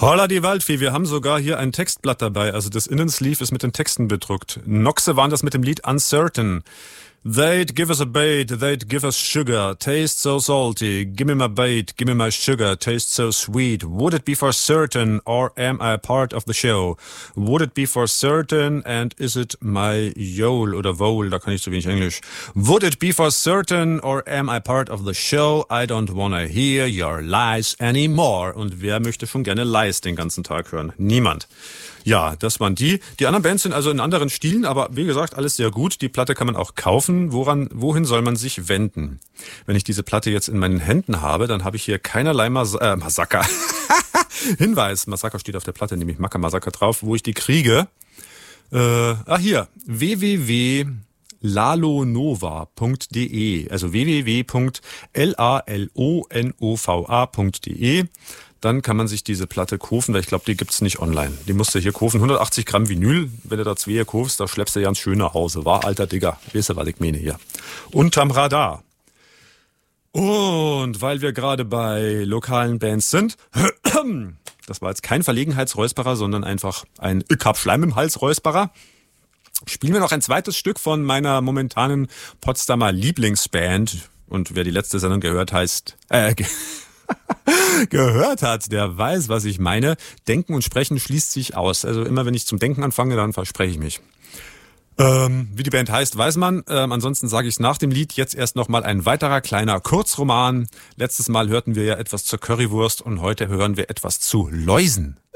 Holla die Waldfee, wir haben sogar hier ein Textblatt dabei. Also das Innensleeve ist mit den Texten bedruckt. Noxe waren das mit dem Lied Uncertain. They'd give us a bait, they'd give us sugar, taste so salty, give me my bait, give me my sugar, taste so sweet. Would it be for certain, or am I part of the show? Would it be for certain, and is it my yole oder vole, da kann ich zu wenig Englisch. Would it be for certain, or am I part of the show? I don't wanna hear your lies anymore. Und wer möchte schon gerne Lies den ganzen Tag hören? Niemand. Ja, das waren die. Die anderen Bands sind also in anderen Stilen, aber wie gesagt, alles sehr gut. Die Platte kann man auch kaufen. Wohin soll man sich wenden? Wenn ich diese Platte jetzt in meinen Händen habe, dann habe ich hier keinerlei Massaker. Hinweis, Massaker steht auf der Platte, nämlich Macker Massaker drauf, wo ich die kriege. Hier, www.lalonova.de, also www.lalonova.de. Dann kann man sich diese Platte kaufen, weil ich glaube, die gibt's nicht online. Die musst du hier kaufen. 180 Gramm Vinyl, wenn du da zwei kaufst, da schleppst du ganz schön nach Hause. War alter Digger. Weißt du, was ich meine hier? Unterm Radar. Und weil wir gerade bei lokalen Bands sind, das war jetzt kein Verlegenheitsräusperer, sondern einfach ein Ich hab Schleim im Hals Räusperer, spielen wir noch ein zweites Stück von meiner momentanen Potsdamer Lieblingsband. Und wer die letzte Sendung gehört hat, der weiß, was ich meine. Denken und Sprechen schließt sich aus. Also immer wenn ich zum Denken anfange, dann verspreche ich mich. Wie die Band heißt, weiß man. Ansonsten sage ich es nach dem Lied. Jetzt erst nochmal ein weiterer kleiner Kurzroman. Letztes Mal hörten wir ja etwas zur Currywurst und heute hören wir etwas zu Läusen.